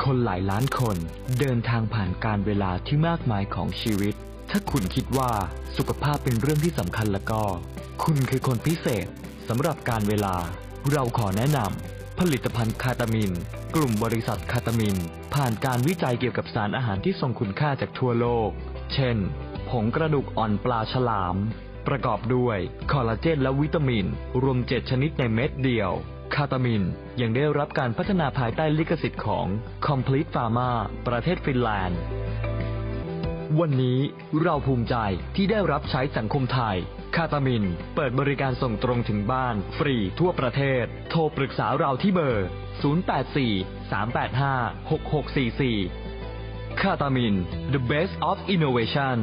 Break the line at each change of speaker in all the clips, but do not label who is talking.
คนหลายล้านคนเดินทางผ่านการเวลาที่มากมายของชีวิตถ้าคุณคิดว่าสุขภาพเป็นเรื่องที่สำคัญแล้วก็คุณคือคนพิเศษสำหรับการเวลาเราขอแนะนำผลิตภัณฑ์คาตามินกลุ่มบริษัทคาตามินผ่านการวิจัยเกี่ยวกับสารอาหารที่ทรงคุณค่าจากทั่วโลกเช่นผงกระดูกอ่อนปลาฉลามประกอบด้วยคอลลาเจนและวิตามินรวม7ชนิดในเม็ดเดียวคาตามินยังได้รับการพัฒนาภายใต้ลิขสิทธิ์ของ Complete Pharma ประเทศฟินแลนด์วันนี้เราภูมิใจที่ได้รับใช้สังคมไทยคาตามินเปิดบริการส่งตรงถึงบ้านฟรีทั่วประเทศโทรปรึกษาเราที่เบอร์ 084-385-6644 คาตามิน The Best of Innovation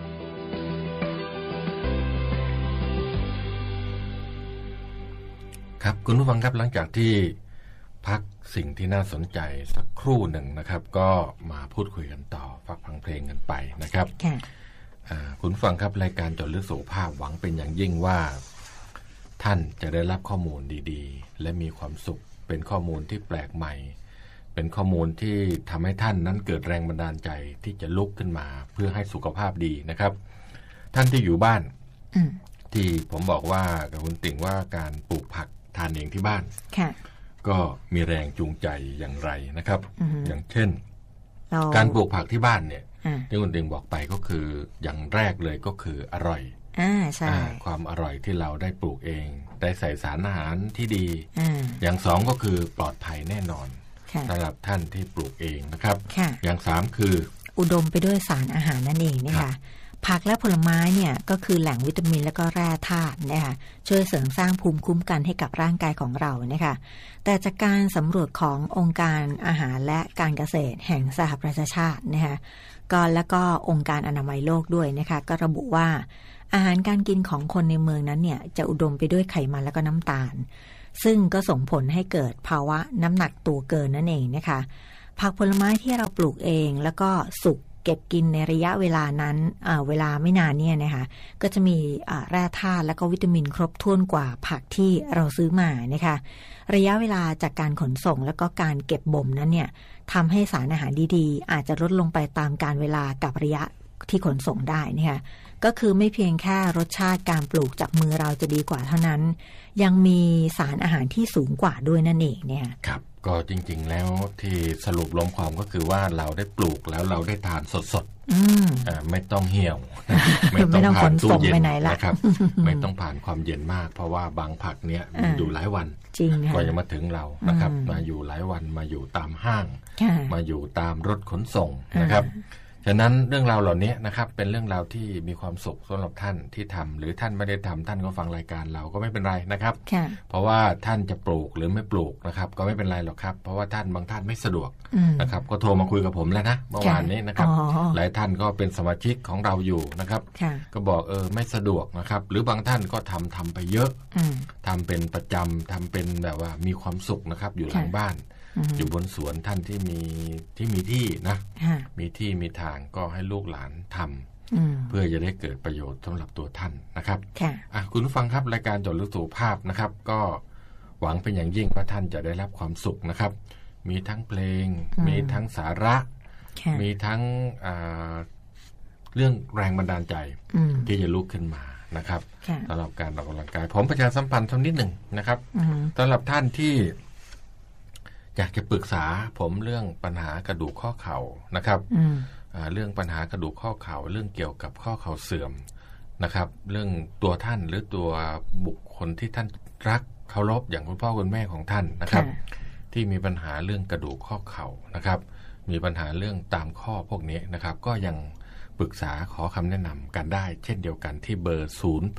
ครับคุณผู้ฟังครับหลังจากที่พักสิ่งที่น่าสนใจสักครู่หนึ่งนะครับก็มาพูดคุยกันต่อฟังเพลงกันไปนะครับคุณผู้ฟังครับรายการเจาะลึกสุขภาพหวังเป็นอย่างยิ่งว่าท่านจะได้รับข้อมูลดีๆและมีความสุขเป็นข้อมูลที่แปลกใหม่เป็นข้อมูลที่ทำให้ท่านนั้นเกิดแรงบันดาลใจที่จะลุกขึ้นมาเพื่อให้สุขภาพดีนะครับท่านที่อยู่บ้านที่ผมบอกว่ากับคุณติ่งว่าการปลูกผักทานเองที่บ้านก็มีแรงจูงใจอย่างไรนะครับอย่างเช่นการปลูกผักที่บ้านเนี่ยที่คุณติ่งบอกไปก็คืออย่างแรกเลยก็คืออร่อย
ใช่
ความอร่อยที่เราได้ปลูกเองได้ใส่สารอาหารที่ดีอย่างสองก็คือปลอดภัยแน่นอนสำหรับท่านที่ปลูกเองนะครับอย่างสามคือ
อุดมไปด้วยสารอาหารนั่นเองนะคะผักและผลไม้เนี่ยก็คือแหล่งวิตามินและก็แร่ธาตุนะคะช่วยเสริมสร้างภูมิคุ้มกันให้กับร่างกายของเรานะคะแต่จากการสำรวจขององค์การอาหารและการเกษตรแห่งสหประชาชาตินะคะแล้วก็องค์การอนามัยโลกด้วยนะคะก็ระบุว่าอาหารการกินของคนในเมืองนั้นเนี่ยจะอุดมไปด้วยไขมันและก็น้ำตาลซึ่งก็ส่งผลให้เกิดภาวะน้ำหนักตัวเกินนั่นเองนะคะผักผลไม้ที่เราปลูกเองแล้วก็สุกเก็บกินในระยะเวลานั้นเวลาไม่นานเนี่ยนะคะก็จะมีแร่ธาตุและก็วิตามินครบถ้วนกว่าผักที่เราซื้อมานะคะระยะเวลาจากการขนส่งแล้วก็การเก็บบ่มนั้นเนี่ยทำให้สารอาหารดีๆอาจจะลดลงไปตามกาลเวลากับระยะที่ขนส่งได้นะคะก็คือไม่เพียงแค่รสชาติการปลูกจากมือเราจะดีกว่าเท่านั้นยังมีสารอาหารที่สูงกว่าด้วยนั่นเองเนี่ย
ครับก็จริงๆแล้วที่สรุปรวมความก็คือว่าเราได้ปลูกแล้วเราได้ทานสดๆไม่ต้องเหี่ยว
ไม่ต้องผ่านตู้เย็น
นะครับไม่ต้องผ่านความเย็นมากเพราะว่าบางผักเนี้ยอยู่หลายวันกว่าจะมาถึงเรานะครับมาอยู่หลายวันมาอยู่ตามห้างมาอยู่ตามรถขนส่งนะครับฉะนั้นเรื่องราวเหล่านี้นะครับเป็นเรื่องราวที่มีความสุขสำหรับท่านที่ทำหรือท่านไม่ได้ทำท่านก็ฟังรายการเราก็ไม่เป็นไรนะครับเพราะว่าท่านจะปลูกหรือไม่ปลูกนะครับก็ไม่เป็นไรหรอกครับเพราะว่าบางท่านไม่สะดวกนะครับก็โทรมาคุยกับผมแล้วนะเมื่อวานนี้นะครับหลายท่านก็เป็นสมาชิกของเราอยู่นะครับก็บอกไม่สะดวกนะครับหรือบางท่านก็ทำไปเยอะทำเป็นประจำทำเป็นแบบว่ามีความสุขนะครับอยู่หลังบ้านอยู่บนสวนท่านที่มีที่นะมีที่มีทางก็ให้ลูกหลานทำเพื่อจะได้เกิดประโยชน์สำหรับตัวท่านนะครับคุณผู้ฟังครับรายการเจาะลึกสุขภาพนะครับก็หวังเป็นอย่างยิ่งว่าท่านจะได้รับความสุขนะครับมีทั้งเพลงมีทั้งสาระมีทั้งเรื่องแรงบันดาลใจที่จะลุกขึ้นมานะครับสำหรับการออกกำลังกายผมประชาสัมพันธ์สักนิดหนึ่งนะครับสำหรับท่านที่อยากจะปรึกษาผมเรื่องปัญหากระดูกข้อเข่านะครับเรื่องปัญหากระดูกข้อเข่าเรื่องเกี่ยวกับข้อเข่าเสื่อมนะครับเรื่องตัวท่านหรือตัวบุคคลที่ท่านรักเคารพอย่างคุณพ่อคุณแม่ของท่านนะครับที่มีปัญหาเรื่องกระดูกข้อเข่านะครับมีปัญหาเรื่องตามข้อพวกนี้นะครับก็ยังปรึกษาขอคำแนะนำกันได้เช่นเดียวกันที่เบอร์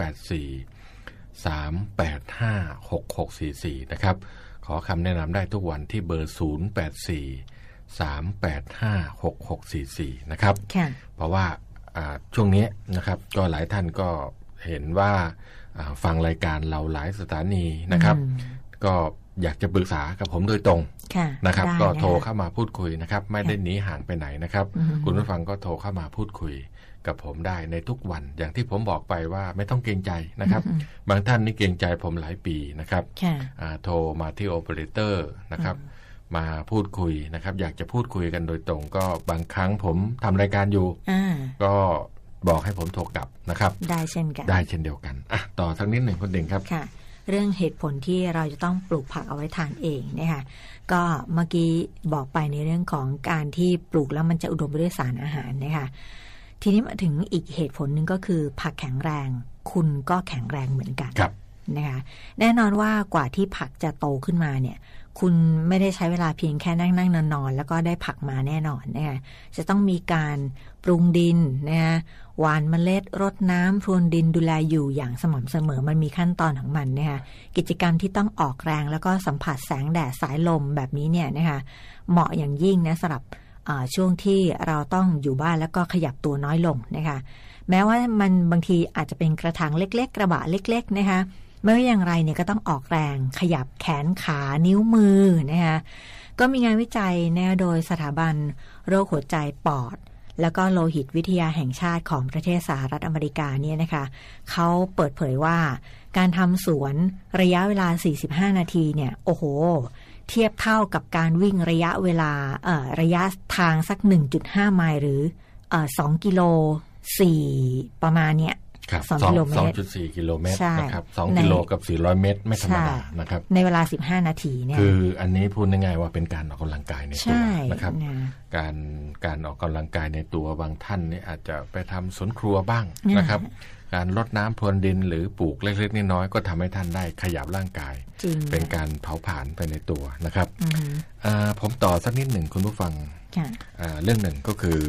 084-385-6644 นะครับขอคำแนะนำได้ทุกวันที่เบอร์ 084-385-6644 นะครับเพราะว่าช่วงนี้นะครับก็หลายท่านก็เห็นว่าฟังรายการเราหลายสถานีนะครับก็อยากจะปรึกษากับผมโดยตรงนะครับก็โทรเข้ามาพูดคุยนะครับไม่ได้หนีห่างไปไหนนะครับคุณผู้ฟังก็โทรเข้ามาพูดคุยกับผมได้ในทุกวันอย่างที่ผมบอกไปว่าไม่ต้องเกรงใจนะครับบางท่านนี่เกรงใจผมหลายปีนะครับโทรมาที่โอเปอเรเตอร์นะครับมาพูดคุยนะครับอยากจะพูดคุยกันโดยตรงก็บางครั้งผมทำรายการอยู่ก็บอกให้ผมโทรกลับนะครับ
ได้เช่นกัน
ได้เช่นเดียวกันต่อสักนิดหนึ่งคุณเด่งครับ
ค่ะเรื่องเหตุผลที่เราจะต้องปลูกผักเอาไว้ทานเองนะคะก็เมื่อกี้บอกไปในเรื่องของการที่ปลูกแล้วมันจะอุดมไปด้วยสารอาหารนะคะทีนี้มาถึงอีกเหตุผลหนึ่งก็คือผักแข็งแรงคุณก็แข็งแรงเหมือนกันนะคะแน่นอนว่ากว่าที่ผักจะโตขึ้นมาเนี่ยคุณไม่ได้ใช้เวลาเพียงแค่นั่งนอนแล้วก็ได้ผักมาแน่นอนนะคะจะต้องมีการปรุงดินนะคะหว่านเมล็ดรดน้ำพรวนดินดูแลอยู่อย่างสม่ำเสมอมันมีขั้นตอนของมันนะคะกิจกรรมที่ต้องออกแรงแล้วก็สัมผัสแสงแดดสายลมแบบนี้เนี่ยนะคะเหมาะอย่างยิ่งนะสำหรับช่วงที่เราต้องอยู่บ้านแล้วก็ขยับตัวน้อยลงนะคะแม้ว่ามันบางทีอาจจะเป็นกระถางเล็กๆกระบะเล็กๆนะคะไม่ว่าอย่างไรเนี่ยก็ต้องออกแรงขยับแขนขานิ้วมือนะคะก็มีงานวิจัยนะโดยสถาบันโรคหัวใจปอดแล้วก็โลหิตวิทยาแห่งชาติของประเทศสหรัฐอเมริกาเนี่ยนะคะเขาเปิดเผยว่าการทำสวนระยะเวลา45นาทีเนี่ยโอ้โหเทียบเท่ากับการวิ่งระยะเวลาระยะทางสัก 1.5 ไมล์หรือ2กิโล4ประมาณเนี่ย2กิโลเมตร
2.4 กิโลเมตรนะครับ2กิโลกับ400เมตรไม่ธรรมดานะครับ
ในเวลา15นาทีเนี่ย
คืออันนี้พูดง่ายๆว่าเป็นการออกกำลังกายในตัวนะครับการออกกำลังกายในตัวบางท่านนี่อาจจะไปทำสวนครัวบ้างนะครับการรดน้ำพรวนดินหรือปลูกเล็กๆน้อยๆก็ทำให้ท่านได้ขยับร่างกายเป็นการเผาผลาญไปในตัวนะครับผมต่อสักนิดหนึ่งคุณผู้ฟังเรื่องหนึ่งก็คือ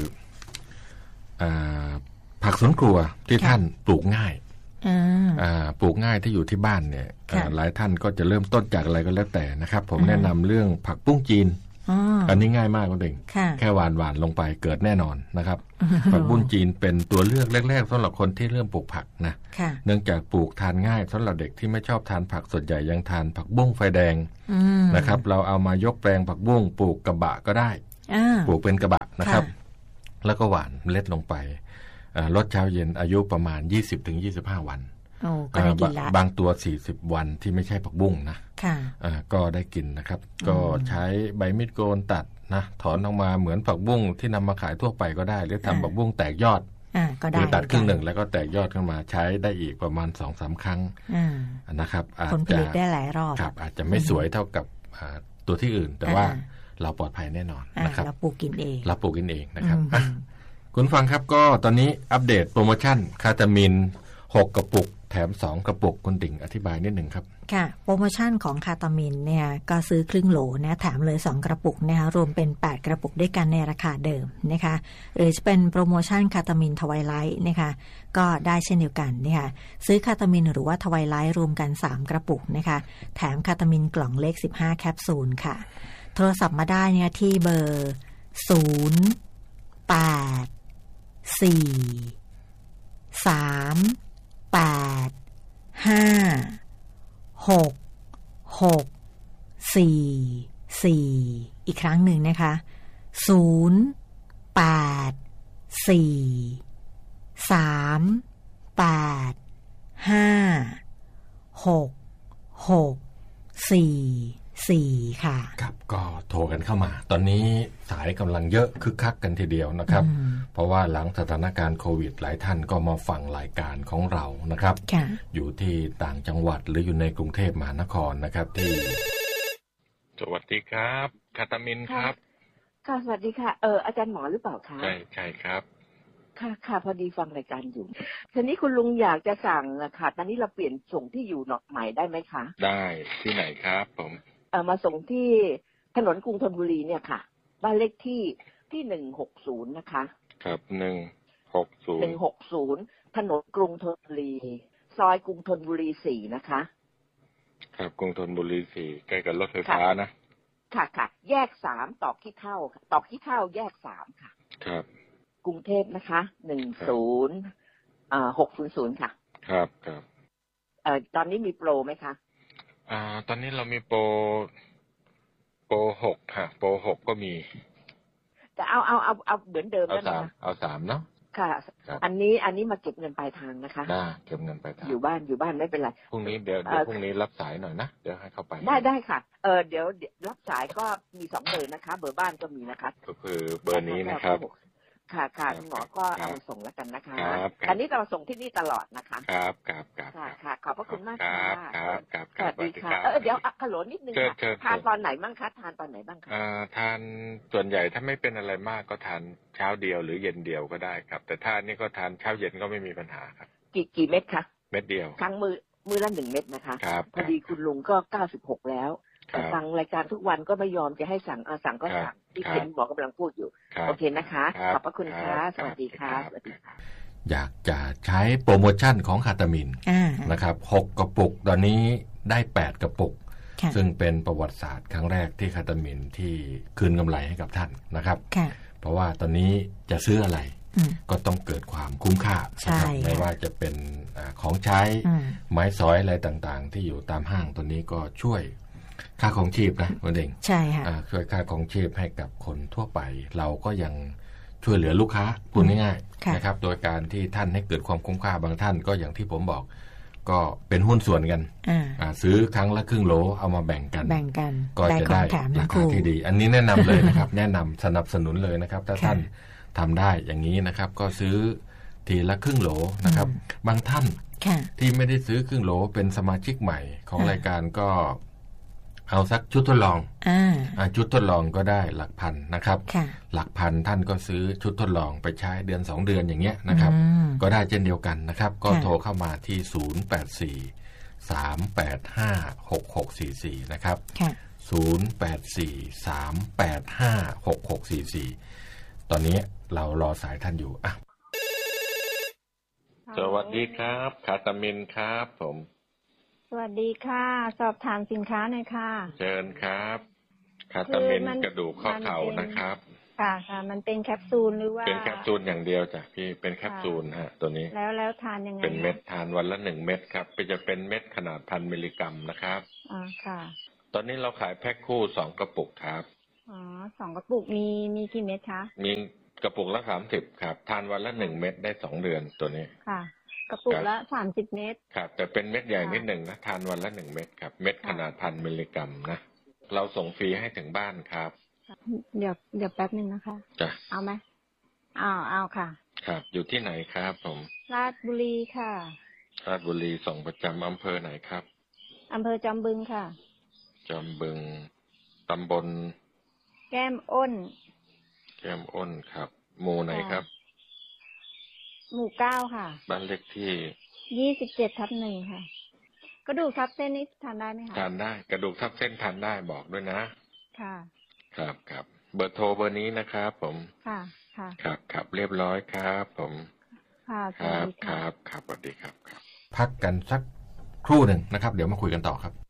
ผักสวนครัวที่ท่านปลูกง่ายปลูกง่ายที่อยู่ที่บ้านเนี่ยหลายท่านก็จะเริ่มต้นจากอะไรก็แล้วแต่นะครับผมแนะนำเรื่องผักปุ้งจีนอันนี้ง่ายมากคุณเด่งแค่หวานลงไปเกิดแน่นอนนะครับผักบุ้งจีนเป็นตัวเลือกแรกๆสำหรับคนที่เริ่มปลูกผักนะเนื่องจากปลูกทานง่ายสำหรับเด็กที่ไม่ชอบทานผักส่วนใหญ่ยังทานผักบุ้งไฟแดงนะครับเราเอามายกแปลงผักบุ้งปลูกกระบะก็ได้ปลูกเป็นกระบะนะครับแล้วก็หว่านเมล็ดลงไปลดเช้าเย็นอายุประมาณ 20-25 วันบางตัว40วันที่ไม่ใช่ผักบุ้งนะก็ได้กินนะครับก็ใช้ใบมีดโกนตัดนะถอนออกมาเหมือนผักบุ้งที่นำมาขายทั่วไปก็ได้หรือทำผักบุ้งแตกยอดคือตัดครึ่งหนึ่งแล้วก็แตกยอดขึ้นมาใช้ได้อีกประมาณ 2-3 ครั้งนะครับ
ผลผลิตได้หลายรอบ
อาจจะไม่สวยเท่ากับตัวที่อื่นแต่ว่าเราปลอดภัยแน่นอนนะครับ
เราปลูกกินเอง
นะครับคุณฟังครับก็ตอนนี้อัปเดตโปรโมชั่นคาตามิน6กระปุกแถม2กระปุกคุณดิ่งอธิบายนิดหนึ่งครับ
ค่ะโปรโมชั่นของคาตามินเนี่ยก็ซื้อครึ่งโหลนะแถมเลย2กระปุกนะคะรวมเป็น8กระปุกด้วยกันในราคาเดิมนะคะหรือจะเป็นโปรโมชั่นคาตามินทวายไลท์นะคะก็ได้เช่นเดียวกันนะคะซื้อคาตามินหรือว่าทวายไลท์รวมกัน3กระปุกนะคะแถมคาตามินกล่องเล็ก15แคปซูลค่ะโทรศัพท์มาได้เนี่ยที่เบอร์0843866444อีกครั้งหนึ่งนะคะ0843856644ค่ะ
ครับก็โทรกันเข้ามาตอนนี้สายกำลังเยอะคึกคักกันทีเดียวนะครับเพราะว่าหลังสถานการณ์โควิดหลายท่านก็มาฟังรายการของเรานะครับอยู่ที่ต่างจังหวัดหรืออยู่ในกรุงเทพมหานครนะครับที่สวัสดีครับคาตามินครับ
ค่ะสวัสดีค่ะอาจารย์หมอหรือเปล่าคะ
ใช่ครับ
ค่ะพอดีฟังรายการอยู่ทีนี้คุณลุงอยากจะสั่งค่ะตอนนี้เราเปลี่ยนส่งที่อยู่ใหม่ได้ไหมคะ
ได้ที่ไหนครับผม
มาส่งที่ถนนกรุงธนบุรีเนี่ยค่ะบ้านเลขที่160นะคะ
ครับ
160ถนนกรุงธนบุรีซอยกรุงธนบุรี4นะคะ
ครับกรุงธนบุรี4ใกล้กับรถไฟฟ้านะ
ค่ะแยก3ตอกขี้เถ้าแยก3ค่ะ
ครับ
กรุงเทพนะคะ10600ค่ะ
ครับ
ตอนนี้มีโปรไหมคะ
ตอนนี้เรามีโปร6ค่ะโปร6ก็มี
แต่เอาเหมือนเดิมได้ไหมคะ
เอา3เนาะ
ค่ะอันนี้มาเก็บเงินปลายทางนะคะ
เก็บเงินปลายทาง
อยู่บ้านไม่เป็นไร
พรุ่งนี้เดี๋ยวพรุ่งนี้รับสายหน่อยนะเดี๋ยวให้เข้าไป
ได้ค่ะเดี๋ยวรับสายก็มี2เบอร์นะคะเบอร์บ้านก็มีนะคะ
ก็คือเบอร์นี้นะครับ
ค่ะคุณหมอก็เอามาส่งแล้วกันนะคะอันนี้เราส่งที่นี่ตลอดนะคะ
ครับ
ค่ะขอบพระคุณมากค่ะ
ครับ
สวัสดีค่ะเดี๋ยวขอนิดนึงค่ะทานตอนไหนบ้างคะทานตอนไหนบ้างคะ
ทานส่วนใหญ่ถ้าไม่เป็นอะไรมากก็ทานเช้าเดียวหรือเย็นเดียวก็ได้ครับแต่ถ้านี่ก็ทานเช้าเย็นก็ไม่มีปัญหาครับ
กี่เม็ดคะ
เม็ดเดียว
ครั้งมือละ1 เม็ดนะคะพอดีคุณลุงก็96แล้วแต่ฟังรายการทุกวันก็ไม่ยอมจะให้สั่งก็สั่งที่เป็นหมอกำลังพูดอยู่โอเคนะคะขอบพระคุณค่ะสวัสดีค่ะสวัสดีค่ะ
อยากจะใช้โปรโมชั่นของคาตามินนะครับ6 กระปุกตอนนี้ได้8 กระปุกซึ่งเป็นประวัติศาสตร์ครั้งแรกที่คาตามินที่คืนกำไรให้กับท่านนะครับเพราะว่าตอนนี้จะซื้ออะไรก็ต้องเกิดความคุ้มค่าไม่ว่าจะเป็นของใช้ไม้สอยอะไรต่างๆที่อยู่ตามห้างตัวนี้ก็ช่วยค่าของชีพนะคุณเอง
ใช่ค่ะ
ช่วยค่าของชีพให้กับคนทั่วไปเราก็ยังช่วยเหลือลูกค้าพูดง่ายๆนะครับโดยการที่ท่านให้เกิดความคุ้มค่าบางท่านก็อย่างที่ผมบอกก็เป็นหุ้นส่วนกันซื้อครั้งละครึ่งโลเอามาแบ่งกันก็จะได้ราคาที่ดีอันนี้แนะนำเลยนะครับ แนะนำสนับสนุนเลยนะครับถ้าท่านทำได้อย่างนี้นะครับก็ซื้อทีละครึ่งโหลนะครับบางท่านที่ไม่ได้ซื้อครึ่งโหลเป็นสมาชิกใหม่ของรายการก็เอาสักชุดทดลองชุดทดลองก็ได้หลักพันนะครับหลักพันท่านก็ซื้อชุดทดลองไปใช้เดือน2 เดือนอย่างเงี้ยนะครับก็ได้เช่นเดียวกันนะครับก็โทรเข้ามาที่084-385-6644นะครับ084-385-6644ตอนนี้เรารอสายท่านอยู่สวัสดีครับคาตามินครับผม
สวัสดีค่ะสอบถามสินค้าหน่อยค่ะ
เชิญครับคาตามินกระดูกข้อเข่านะครับ
ค่ะมันเป็นแคปซูลหรือว่า
เป็นแคปซูลอย่างเดียวจ้ะพี่เป็นแคปซูลฮะตัวนี้
แล้วทานยังไง
เป็นเม็ดทานวันละ1 เม็ดครับจะเป็นเม็ดขนาด1,000 มิลลิกรัมนะครับ
ค่ะ
ตอนนี้เราขายแพ็คคู่2 กระปุกครับ
2 กระปุกมีกี่เม็ดคะ
มีกระปุกละ30ครับทานวันละ1 เม็ดได้2 เดือนตัวนี้
ค่ะกระปุกละ30 เม็ด
ครับแต่เป็นเม็ดใหญ่นิดหนึ่งนะทานวันละ1 เม็ดครับเม็ดขนาด1,000 มิลลิกรัมนะเราส่งฟรีให้ถึงบ้านครับ
เดี๋ยวแป๊บนึงนะคะ
จ้ะ
เอาไหมเอาค่ะ
ครับอยู่ที่ไหนครับผม
ราชบุรีค่ะ
ราชบุรีส่งประจำอำเภอไหนครับ
อำเภอจอมบึงค่ะ
จอมบึงตำบล
แก้มอ้น
ครับหมู่ไหนครับ
หมู่9ค่ะ
บ้านเลขที่
27/1ค่ะกระดูกทับเส้นนี้ทานได้ไหมคะ
ทานได้กระดูกทับเส้นทานได้บอกด้วยนะ
ค่ะ
ครับเบอร์โทรเบอร์นี้นะครับผม
ค่ะ
ครับเรียบร้อยครับผม
ค่ะ
ครับสวัสดีครับพักกันสักครู่หนึ่งนะครับเดี๋ยวมาคุยกันต่อครับ